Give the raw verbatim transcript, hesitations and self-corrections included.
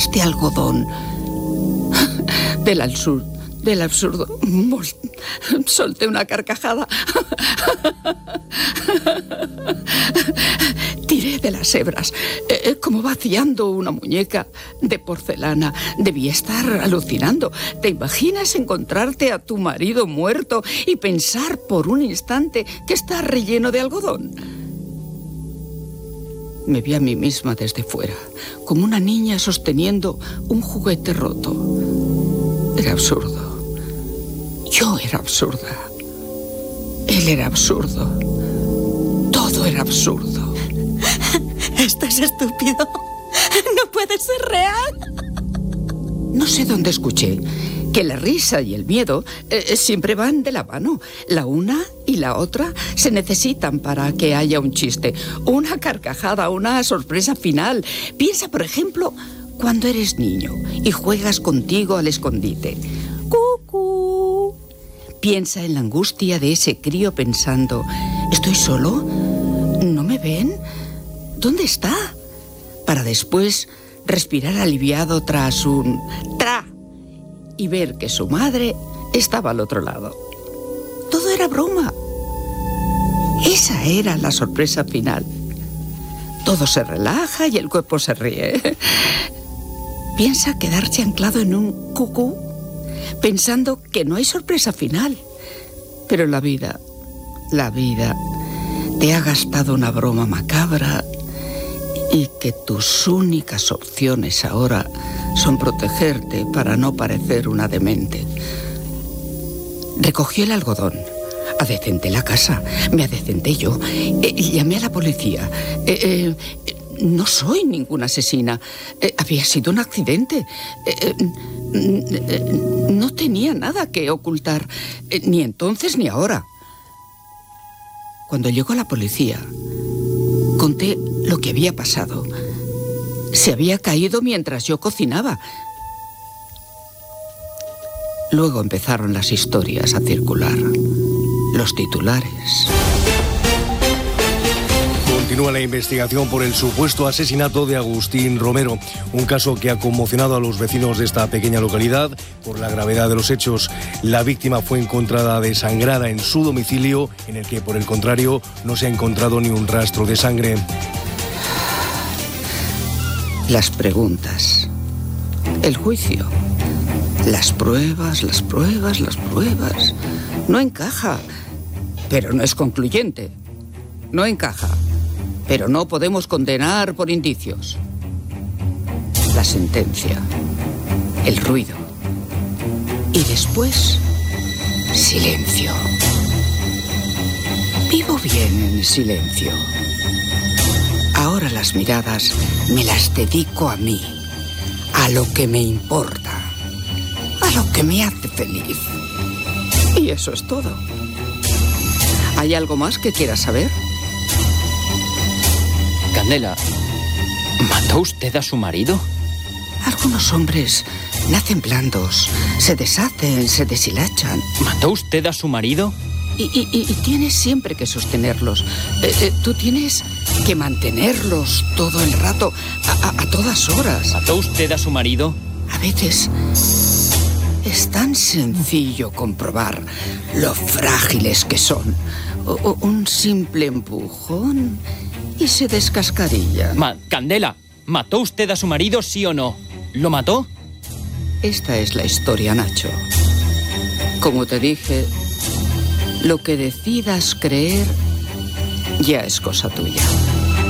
este algodón. Del absurdo, del absurdo. Solté una carcajada. Tiré de las hebras, eh, como vaciando una muñeca de porcelana. Debí estar alucinando. ¿Te imaginas encontrarte a tu marido muerto y pensar por un instante que está relleno de algodón? Me vi a mí misma desde fuera, como una niña sosteniendo un juguete roto. Era absurdo. Yo era absurda. Él era absurdo. Todo era absurdo. Estás estúpido. No puede ser real. No sé dónde escuché que la risa y el miedo eh, siempre van de la mano. La una y la otra se necesitan para que haya un chiste, una carcajada, una sorpresa final. Piensa, por ejemplo, cuando eres niño y juegas contigo al escondite. ¡Cucú! Piensa en la angustia de ese crío pensando, ¿estoy solo? ¿No me ven? ¿Dónde está? Para después respirar aliviado tras un tra y ver que su madre estaba al otro lado. Todo era broma. Esa era la sorpresa final. Todo se relaja y el cuerpo se ríe. Piensa quedarse anclado en un cucú, pensando que no hay sorpresa final. Pero la vida, la vida, te ha gastado una broma macabra y que tus únicas opciones ahora son protegerte para no parecer una demente. Recogí el algodón, adecenté la casa, me adecenté yo, eh, llamé a la policía. Eh, eh, no soy ninguna asesina, eh, había sido un accidente. Eh, eh, no tenía nada que ocultar, eh, ni entonces ni ahora. Cuando llegó la policía, conté lo que había pasado. Se había caído mientras yo cocinaba. Luego empezaron las historias a circular, los titulares. Continúa la investigación por el supuesto asesinato de Agustín Romero, un caso que ha conmocionado a los vecinos de esta pequeña localidad por la gravedad de los hechos. La víctima fue encontrada desangrada en su domicilio, en el que, por el contrario, no se ha encontrado ni un rastro de sangre. Las preguntas, el juicio, las pruebas, las pruebas, las pruebas. No encaja, pero no es concluyente. No encaja, pero no podemos condenar por indicios. La sentencia, el ruido y después silencio. Vivo bien en el silencio. Ahora las miradas me las dedico a mí, a lo que me importa, a lo que me hace feliz. Y eso es todo. ¿Hay algo más que quieras saber? Candela, ¿mató usted a su marido? Algunos hombres nacen blandos, se deshacen, se deshilachan. ¿Mató usted a su marido? Y, y, y tienes siempre que sostenerlos. Eh, eh, tú tienes que mantenerlos todo el rato, a, a, a todas horas. ¿Mató usted a su marido? A veces es tan sencillo comprobar lo frágiles que son. O, o un simple empujón y se descascarillan. Ma- Candela, ¿mató usted a su marido, sí o no? ¿Lo mató? Esta es la historia, Nacho. Como te dije, lo que decidas creer ya es cosa tuya.